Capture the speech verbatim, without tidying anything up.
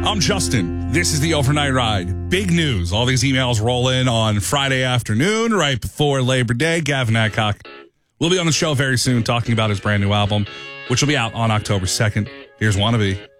I'm Justin. This is the Overnight Ride. Big news. All these emails roll in on Friday afternoon, right before Labor Day. Gavin Adcock will be on the show very soon talking about his brand new album, which will be out on October second. Here's Wannabe.